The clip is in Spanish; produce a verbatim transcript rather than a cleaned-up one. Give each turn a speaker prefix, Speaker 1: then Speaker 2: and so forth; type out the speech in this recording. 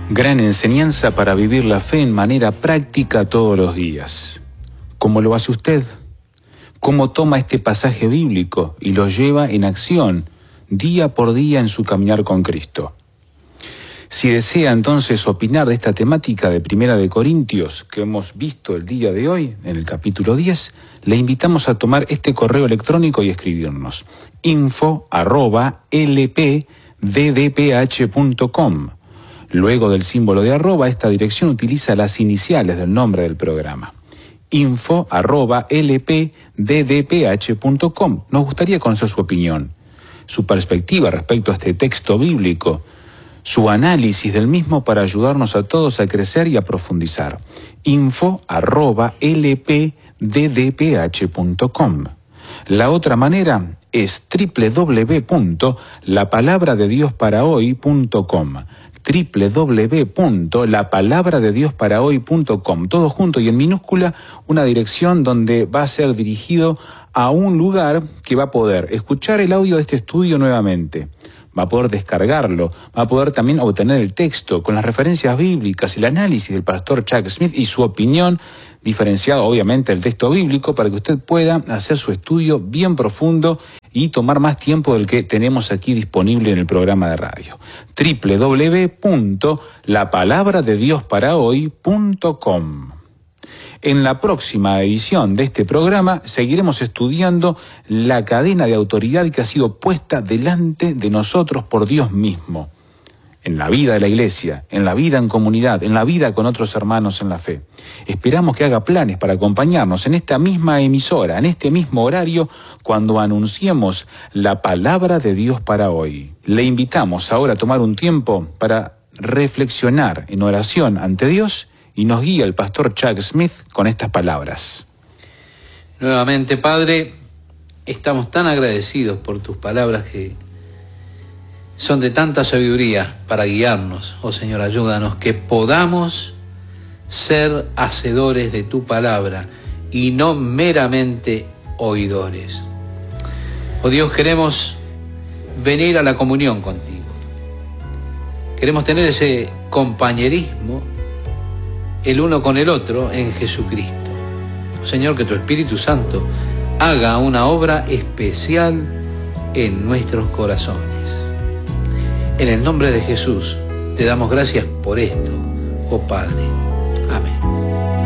Speaker 1: Gran enseñanza para vivir la fe en manera práctica todos los días. ¿Cómo lo hace usted? ¿Cómo toma este pasaje bíblico y lo lleva en acción día por día en su caminar con Cristo? Si desea entonces opinar de esta temática de Primera de Corintios que hemos visto el día de hoy, en el capítulo diez, le invitamos a tomar este correo electrónico y escribirnos info arroba lp d d p h punto com. Luego del símbolo de arroba, esta dirección utiliza las iniciales del nombre del programa. info arroba lp d d p h punto com. Nos gustaría conocer su opinión, su perspectiva respecto a este texto bíblico, su análisis del mismo para ayudarnos a todos a crecer y a profundizar. info arroba lp d d p h punto com. La otra manera es doble u doble u doble u punto la palabra de dios para hoy punto com. doble u doble u doble u punto la palabra de dios para hoy punto com. Todo junto y en minúscula, una dirección donde va a ser dirigido a un lugar que va a poder escuchar el audio de este estudio nuevamente. Va a poder descargarlo, va a poder también obtener el texto con las referencias bíblicas, el análisis del pastor Chuck Smith y su opinión, diferenciado obviamente del texto bíblico, para que usted pueda hacer su estudio bien profundo y tomar más tiempo del que tenemos aquí disponible en el programa de radio. doble u doble u doble u punto la palabra de dios para hoy punto com. En la próxima edición de este programa seguiremos estudiando la cadena de autoridad que ha sido puesta delante de nosotros por Dios mismo, en la vida de la iglesia, en la vida en comunidad, en la vida con otros hermanos en la fe. Esperamos que haga planes para acompañarnos en esta misma emisora, en este mismo horario, cuando anunciemos la palabra de Dios para hoy. Le invitamos ahora a tomar un tiempo para reflexionar en oración ante Dios, y nos guía el pastor Chuck Smith con estas palabras.
Speaker 2: Nuevamente, Padre, estamos tan agradecidos por tus palabras que son de tanta sabiduría para guiarnos. Oh Señor, ayúdanos que podamos ser hacedores de tu palabra y no meramente oidores. Oh Dios, queremos venir a la comunión contigo. Queremos tener ese compañerismo el uno con el otro en Jesucristo. Señor, que tu Espíritu Santo haga una obra especial en nuestros corazones. En el nombre de Jesús te damos gracias por esto, oh Padre.